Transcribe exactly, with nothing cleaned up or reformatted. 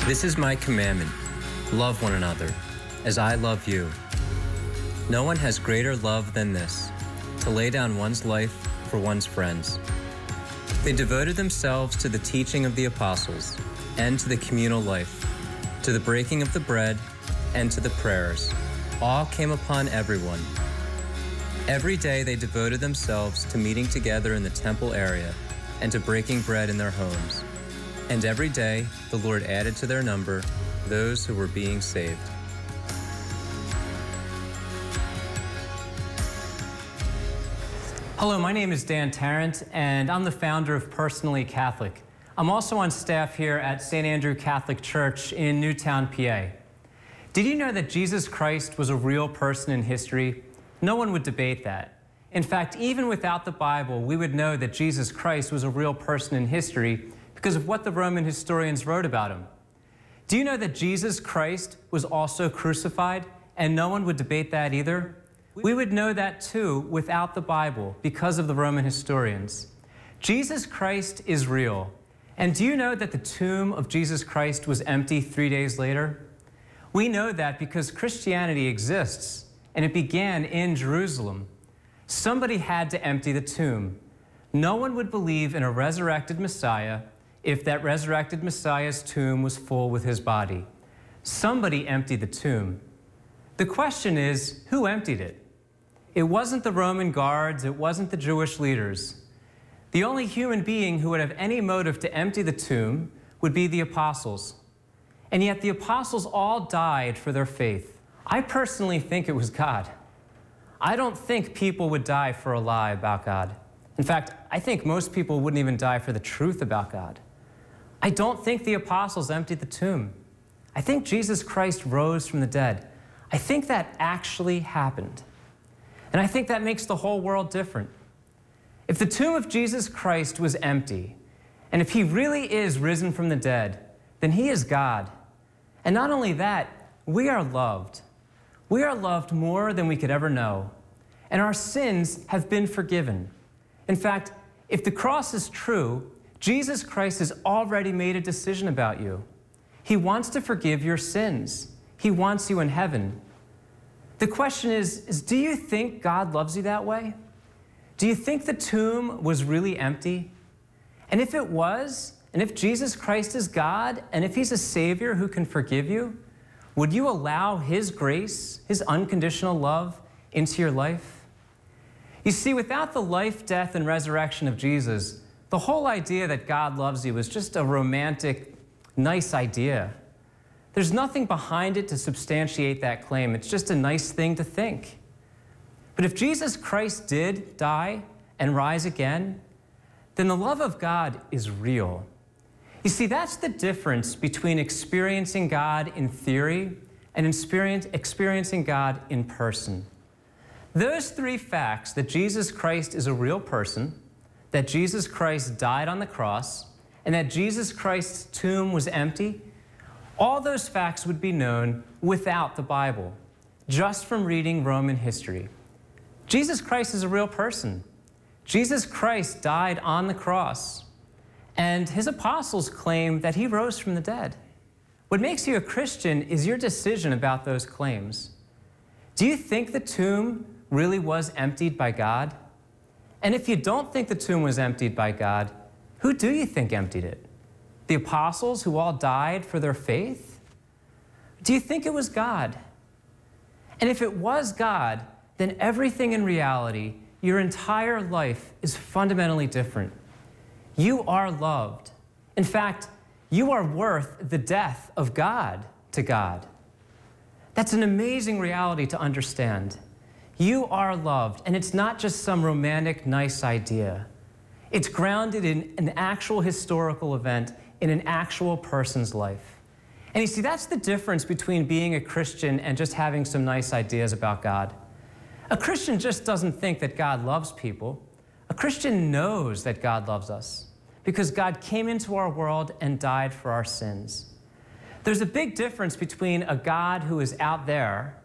This is my commandment, love one another, as I love you. No one has greater love than this, to lay down one's life for one's friends. They devoted themselves to the teaching of the apostles, and to the communal life, to the breaking of the bread, and to the prayers. All came upon everyone. Every day they devoted themselves to meeting together in the temple area, and to breaking bread in their homes. And every day the Lord added to their number those who were being saved. Hello, my name is Dan Tarrant, and I'm the founder of Personally Catholic. I'm also on staff here at Saint Andrew Catholic Church in Newtown, P A. Did you know that Jesus Christ was a real person in history? No one would debate that. In fact, even without the Bible, we would know that Jesus Christ was a real person in history because of what the Roman historians wrote about him. Do you know that Jesus Christ was also crucified, and no one would debate that either? We would know that too without the Bible because of the Roman historians. Jesus Christ is real. And do you know that the tomb of Jesus Christ was empty three days later? We know that because Christianity exists, and it began in Jerusalem. Somebody had to empty the tomb. No one would believe in a resurrected Messiah if that resurrected Messiah's tomb was full with his body. Somebody emptied the tomb. The question is, who emptied it? It wasn't the Roman guards, it wasn't the Jewish leaders. The only human being who would have any motive to empty the tomb would be the apostles. And yet the apostles all died for their faith. I personally think it was God. I don't think people would die for a lie about God. In fact, I think most people wouldn't even die for the truth about God. I don't think the apostles emptied the tomb. I think Jesus Christ rose from the dead. I think that actually happened. And I think that makes the whole world different. If the tomb of Jesus Christ was empty, and if he really is risen from the dead, then he is God. And not only that, we are loved. We are loved more than we could ever know. And our sins have been forgiven. In fact, if the cross is true, Jesus Christ has already made a decision about you. He wants to forgive your sins. He wants you in heaven. The question is, is, do you think God loves you that way? Do you think the tomb was really empty? And if it was, and if Jesus Christ is God, and if he's a Savior who can forgive you, would you allow his grace, his unconditional love into your life? You see, without the life, death, and resurrection of Jesus, the whole idea that God loves you is just a romantic, nice idea. There's nothing behind it to substantiate that claim. It's just a nice thing to think. But if Jesus Christ did die and rise again, then the love of God is real. You see, that's the difference between experiencing God in theory and experience, experiencing God in person. Those three facts, that Jesus Christ is a real person, that Jesus Christ died on the cross, and that Jesus Christ's tomb was empty, all those facts would be known without the Bible, just from reading Roman history. Jesus Christ is a real person. Jesus Christ died on the cross, and his apostles claim that he rose from the dead. What makes you a Christian is your decision about those claims. Do you think the tomb really was emptied by God? And if you don't think the tomb was emptied by God, who do you think emptied it? The apostles who all died for their faith? Do you think it was God? And if it was God, then everything in reality, your entire life, is fundamentally different. You are loved. In fact, you are worth the death of God to God. That's an amazing reality to understand. You are loved, and it's not just some romantic, nice idea. It's grounded in an actual historical event in an actual person's life. And you see, that's the difference between being a Christian and just having some nice ideas about God. A Christian just doesn't think that God loves people. A Christian knows that God loves us because God came into our world and died for our sins. There's a big difference between a God who is out there